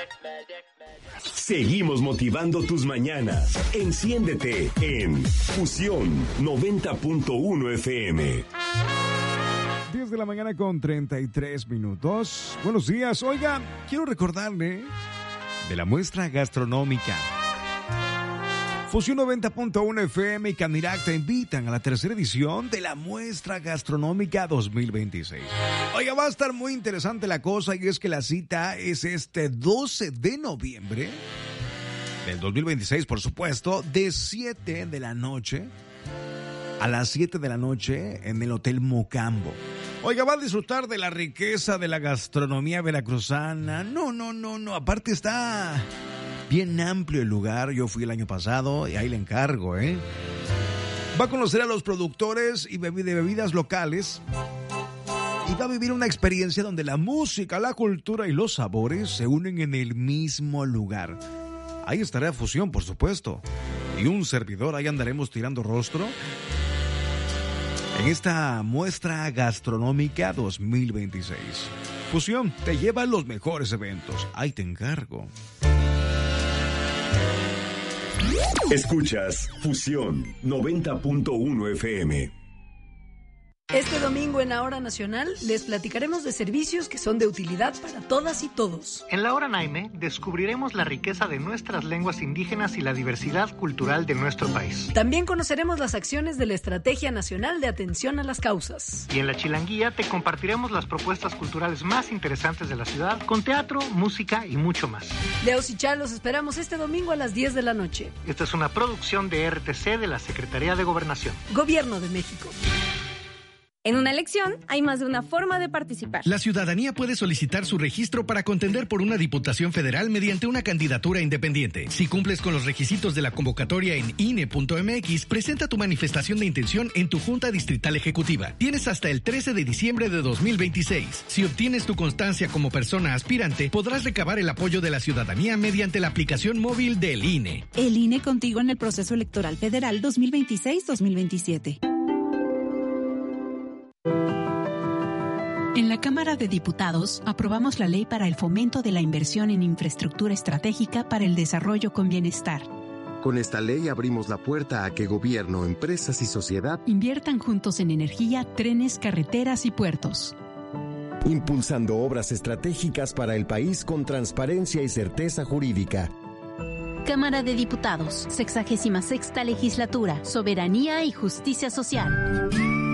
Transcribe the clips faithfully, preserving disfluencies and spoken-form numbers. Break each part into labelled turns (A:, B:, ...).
A: Seguimos motivando tus mañanas. Enciéndete en Fusión noventa punto uno F M.
B: diez de la mañana con treinta y tres minutos. Buenos días. Oiga, quiero recordarle de la muestra gastronómica. Fusión noventa punto uno F M y Canirac te invitan a la tercera edición de la muestra gastronómica dos mil veintiséis. Oiga, va a estar muy interesante la cosa, y es que la cita es este doce de noviembre del dos mil veintiséis, por supuesto, de siete de la noche a las siete de la noche en el Hotel Mocambo. Oiga, va a disfrutar de la riqueza de la gastronomía veracruzana. No, no, no, no. Aparte está bien amplio el lugar. Yo fui el año pasado y ahí le encargo, ¿eh? Va a conocer a los productores y bebi- de bebidas locales. Y va a vivir una experiencia donde la música, la cultura y los sabores se unen en el mismo lugar. Ahí estará Fusión, por supuesto. Y un servidor, ahí andaremos tirando rostro en esta muestra gastronómica dos mil veintiséis. Fusión te lleva a los mejores eventos. Ahí te encargo.
A: Escuchas Fusión noventa punto uno F M.
C: Este domingo en La Hora Nacional les platicaremos de servicios que son de utilidad para todas y todos.
D: En La Hora Naime descubriremos la riqueza de nuestras lenguas indígenas y la diversidad cultural de nuestro país.
C: También conoceremos las acciones de la Estrategia Nacional de Atención a las Causas.
D: Y en La Chilanguía te compartiremos las propuestas culturales más interesantes de la ciudad, con teatro, música y mucho más.
C: Leos y Chá los esperamos este domingo a las diez de la noche.
D: Esta es una producción de R T C de la Secretaría de Gobernación.
C: Gobierno de México.
E: En una elección hay más de una forma de participar.
F: La ciudadanía puede solicitar su registro para contender por una diputación federal mediante una candidatura independiente. Si cumples con los requisitos de la convocatoria en I N E punto M X, presenta tu manifestación de intención en tu Junta Distrital Ejecutiva. Tienes hasta el trece de diciembre de dos mil veintiséis. Si obtienes tu constancia como persona aspirante, podrás recabar el apoyo de la ciudadanía mediante la aplicación móvil del I N E.
G: El I N E contigo en el proceso electoral federal dos mil veintiséis dos mil veintisiete. En la Cámara de Diputados aprobamos la Ley para el Fomento de la Inversión en Infraestructura Estratégica para el Desarrollo con Bienestar.
H: Con esta ley abrimos la puerta a que gobierno, empresas y sociedad
G: inviertan juntos en energía, trenes, carreteras y puertos.
H: Impulsando obras estratégicas para el país con transparencia y certeza jurídica.
I: Cámara de Diputados, sexagésima sexta Legislatura, Soberanía y Justicia Social.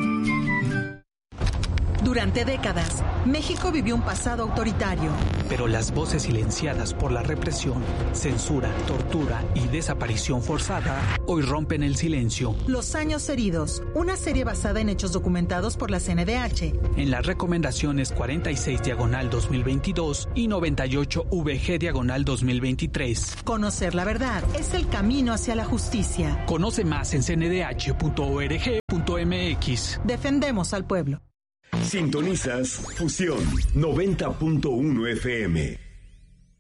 J: Durante décadas, México vivió un pasado autoritario.
K: Pero las voces silenciadas por la represión, censura, tortura y desaparición forzada hoy rompen el silencio.
J: Los años heridos, una serie basada en hechos documentados por la C N D H.
K: En las recomendaciones cuarenta y seis diagonal dos mil veintidós y noventa y ocho V G diagonal dos mil veintitrés.
J: Conocer la verdad es el camino hacia la justicia.
K: Conoce más en c n d h punto org punto m x.
J: Defendemos al pueblo.
A: Sintonizas Fusión noventa punto uno F M.